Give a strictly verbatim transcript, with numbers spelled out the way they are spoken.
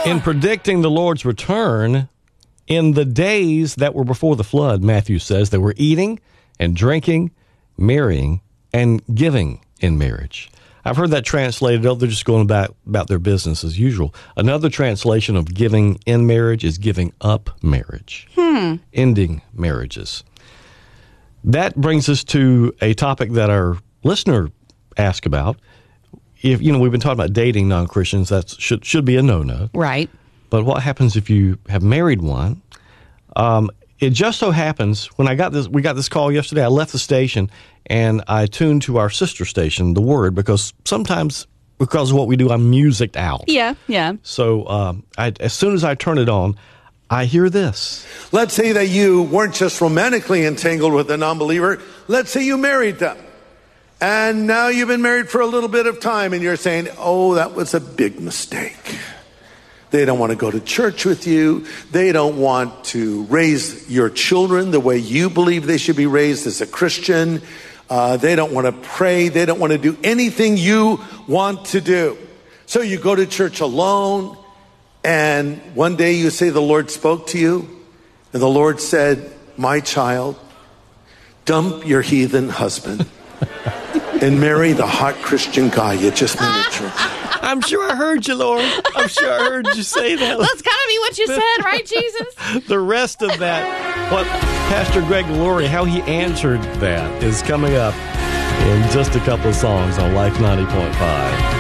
In predicting the Lord's return, in the days that were before the flood, Matthew says, they were eating and drinking, marrying, and giving in marriage. I've heard that translated, oh, they're just going about, about their business as usual. Another translation of giving in marriage is giving up marriage, hmm. ending marriages. That brings us to a topic that our listener asked about. If you know, we've been talking about dating non-Christians. That should should be a no-no, right? But what happens if you have married one? Um, it just so happens when I got this, we got this call yesterday. I left the station and I tuned to our sister station, The Word, because sometimes because of what we do, I'm musiced out. Yeah, yeah. So um, I, as soon as I turn it on, I hear this. Let's say that you weren't just romantically entangled with a non-believer. Let's say you married them. And now you've been married for a little bit of time and you're saying, oh, that was a big mistake. They don't want to go to church with you. They don't want to raise your children the way you believe they should be raised as a Christian. Uh, they don't want to pray. They don't want to do anything you want to do. So you go to church alone, and one day you say the Lord spoke to you, and the Lord said, my child, dump your heathen husband and marry the hot Christian guy you just met at church. I'm sure I heard you, Lord. I'm sure I heard you say that. That's gotta be what you said, right, Jesus? The rest of that, what Pastor Greg Laurie, how he answered that, is coming up in just a couple of songs on Life ninety point five.